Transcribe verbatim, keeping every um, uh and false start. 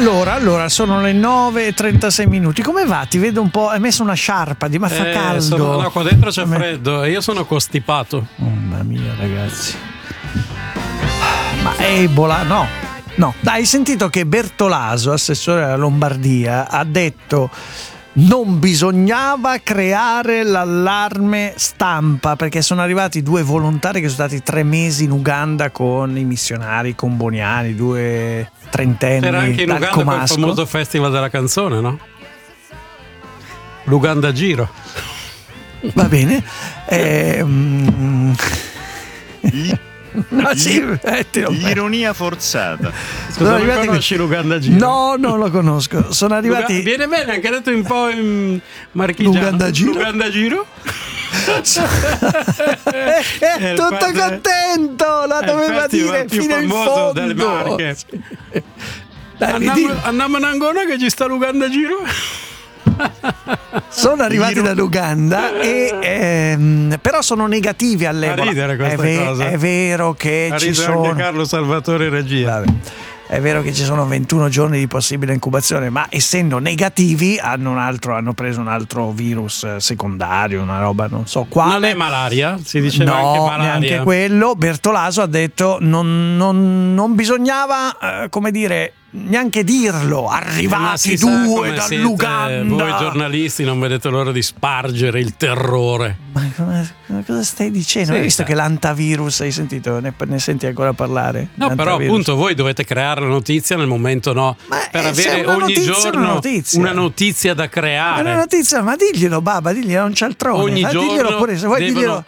Allora, allora, sono le nove e trentasei minuti. Come va? Ti vedo un po'. Hai messo una sciarpa, di ma fa Eh, caldo. sono- no, qua dentro c'è Come- freddo e io sono costipato. Mamma mia, ragazzi. Ma Ebola, no. No, dai, hai sentito che Bertolaso, assessore della Lombardia, ha detto non bisognava creare l'allarme stampa perché sono arrivati due volontari che sono stati tre mesi in Uganda con i missionari comboniani, due trentenni C'era anche in dal Uganda quel Comasco. famoso festival della canzone, no? L'Uganda Giro. Va bene. Ehm... No, sì, eh, ti ho- Ironia forzata. Scusa, non arrivati- conosci l'Uganda Giro? No, non lo conosco. Sono arrivati. Luga- Viene bene, anche detto un po' in marchigiano. L'Uganda Giro? L'Uganda Giro? Eh, È il tutto fate- contento, la è il doveva festival dire più fino in famoso fondo. delle Marche. Dai, Andiamo, ridì. andiamo in Angona che ci sta l'Uganda Giro? Sono arrivati dall'Uganda e ehm, però sono negativi all'Ebola. Fa ridere questa è, ve- cosa. è vero che Ha ci riso sono anche Carlo Salvatore in regia. Vabbè. È vero che ci sono ventuno giorni di possibile incubazione, ma essendo negativi hanno un altro, hanno preso un altro virus eh, secondario, una roba non so quale. Non è malaria? Si diceva No, anche malaria. neanche quello. Bertolaso ha detto non, non, non bisognava, eh, come dire, neanche dirlo. Eh, ma Arrivati si sa due come siete dall'Uganda. voi giornalisti non vedete l'ora di spargere il terrore. Ma, come- ma cosa stai dicendo? Sì, Hai visto sì. che l'antavirus, hai sentito? Ne, ne senti ancora parlare? No, però L'antavirus. appunto voi dovete creare la notizia nel momento no, Ma, per eh, se avere è una ogni notizia, è giorno una notizia. una notizia da Ma creare. è una notizia, ma diglielo, Baba, diglielo, è un cialtrone. Ogni Ma giorno diglielo pure, se vuoi devono- diglielo.